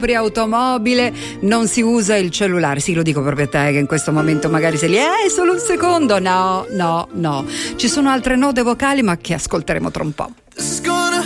propria automobile non si usa il cellulare. Sì, lo dico proprio a te che in questo momento magari sei lì, solo un secondo. No, ci sono altre node vocali ma che ascolteremo tra un po'.